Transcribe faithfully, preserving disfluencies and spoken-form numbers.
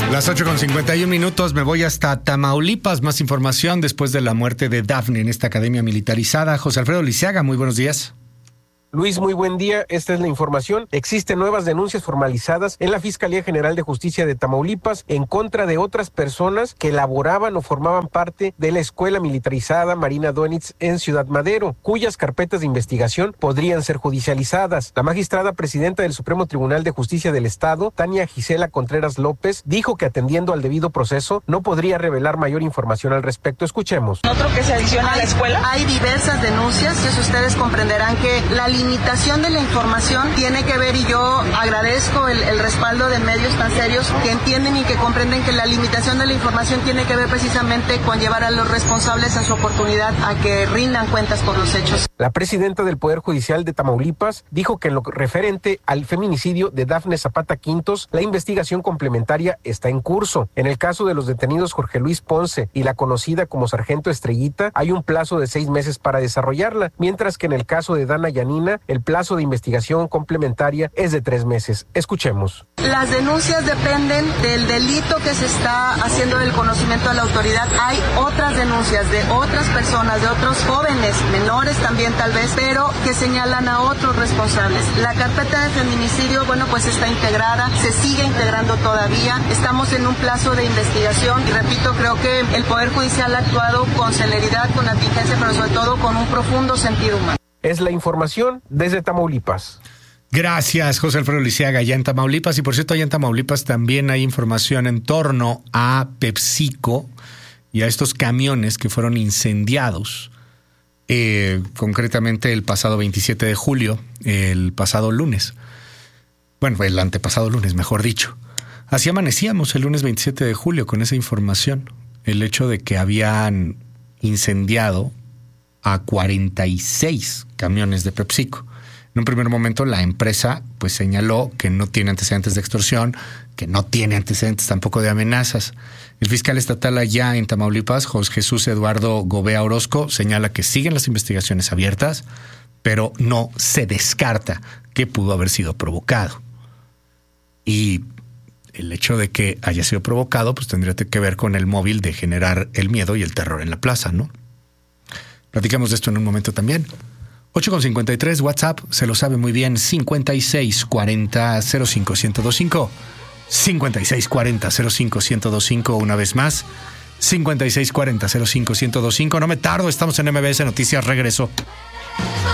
Las ocho con cincuenta y un minutos, me voy hasta Tamaulipas. Más información después de la muerte de Dafne en esta academia militarizada. José Alfredo Lisiaga, muy buenos días. Luis, muy buen día. Esta es la información. Existen nuevas denuncias formalizadas en la Fiscalía General de Justicia de Tamaulipas en contra de otras personas que elaboraban o formaban parte de la Escuela Militarizada Marina Dönitz en Ciudad Madero, cuyas carpetas de investigación podrían ser judicializadas. La magistrada presidenta del Supremo Tribunal de Justicia del Estado, Tania Gisela Contreras López, dijo que atendiendo al debido proceso no podría revelar mayor información al respecto. Escuchemos. Otro que se adiciona a la escuela. Hay diversas denuncias, entonces ustedes comprenderán que la limitación de la información tiene que ver, y yo agradezco el, el respaldo de medios tan serios que entienden y que comprenden que la limitación de la información tiene que ver precisamente con llevar a los responsables en su oportunidad a que rindan cuentas por los hechos. La presidenta del Poder Judicial de Tamaulipas dijo que en lo referente al feminicidio de Dafne Zapata Quintos, la investigación complementaria está en curso. En el caso de los detenidos Jorge Luis Ponce y la conocida como Sargento Estrellita, hay un plazo de seis meses para desarrollarla, mientras que en el caso de Dana Yanina, el plazo de investigación complementaria es de tres meses. Escuchemos. Las denuncias dependen del delito que se está haciendo del conocimiento a la autoridad. Hay otras denuncias de otras personas, de otros jóvenes, menores también tal vez, pero que señalan a otros responsables. La carpeta de feminicidio, bueno, pues está integrada, se sigue integrando todavía. Estamos en un plazo de investigación y repito, creo que el Poder Judicial ha actuado con celeridad, con atingencia, pero sobre todo con un profundo sentido humano. Es la información desde Tamaulipas. Gracias, José Alfredo Lisiaga, allá en Tamaulipas. Y por cierto, allá en Tamaulipas también hay información en torno a PepsiCo y a estos camiones que fueron incendiados, eh, concretamente el pasado veintisiete de julio, el pasado lunes. Bueno, el antepasado lunes, mejor dicho. Así amanecíamos el lunes veintisiete de julio con esa información. El hecho de que habían incendiado a cuarenta y seis camiones de PepsiCo. En un primer momento la empresa pues señaló que no tiene antecedentes de extorsión, que no tiene antecedentes tampoco de amenazas. El fiscal estatal allá en Tamaulipas, José Jesús Eduardo Gobea Orozco, señala que siguen las investigaciones abiertas, pero no se descarta que pudo haber sido provocado. Y el hecho de que haya sido provocado pues tendría que ver con el móvil de generar el miedo y el terror en la plaza, ¿no? Platicamos de esto en un momento también. ocho con cincuenta y tres, WhatsApp, se lo sabe muy bien, cincuenta y seis cuarenta cero cinco ciento veinticinco. cincuenta y seis cuarenta cero cinco ciento veinticinco, una vez más. cincuenta y seis cuarenta cero cinco ciento veinticinco. No me tardo, estamos en M B S Noticias, regreso.